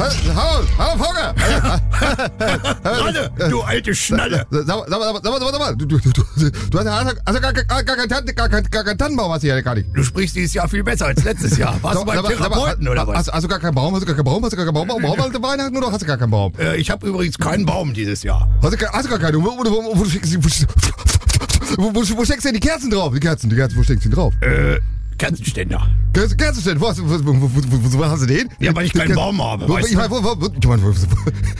Hallo, Volker! Ralle, du alte Schnalle. Sag mal, du hast gar keinen Tannenbaum, hast du ja gar nicht. Du sprichst dieses Jahr viel besser als letztes Jahr. Warst du beim Therapeuten oder was? Hast du gar keinen Baum? Hast du gar keinen Baum? Baum an Weihnachten oder hast du gar keinen Baum? Ich habe übrigens keinen Baum dieses Jahr. Hast du gar keinen? Wo steckst du denn die Kerzen drauf? Die Kerzen, wo steckst du die drauf? Kerzenständer. Kerzenständer, wo hast du den? Ja, weil ich keinen Baum habe. Ich meine,